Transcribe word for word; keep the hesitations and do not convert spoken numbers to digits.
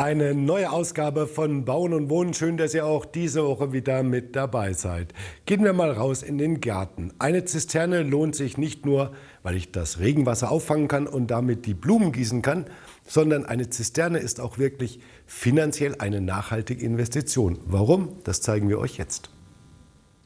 Eine neue Ausgabe von Bauen und Wohnen. Schön, dass ihr auch diese Woche wieder mit dabei seid. Gehen wir mal raus in den Garten. Eine Zisterne lohnt sich nicht nur, weil ich das Regenwasser auffangen kann und damit die Blumen gießen kann, sondern eine Zisterne ist auch wirklich finanziell eine nachhaltige Investition. Warum? Das zeigen wir euch jetzt.